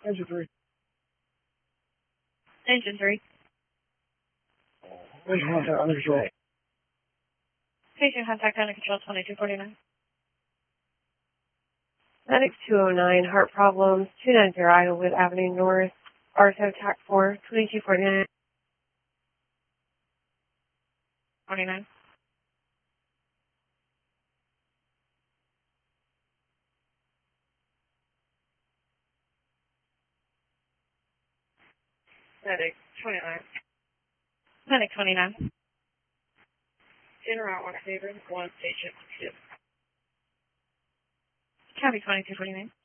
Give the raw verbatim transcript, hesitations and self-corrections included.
Engine three. Engine three. Engine contact under control. Patient contact under control twenty-two forty-nine. Medic two oh nine, heart problems, two ninety Iowa Avenue North, Arto TAC four, twenty-two forty-nine. forty-nine. Medic twenty-nine. Medic twenty-nine. In route one favor, one patient two. Copy twenty-two forty-nine.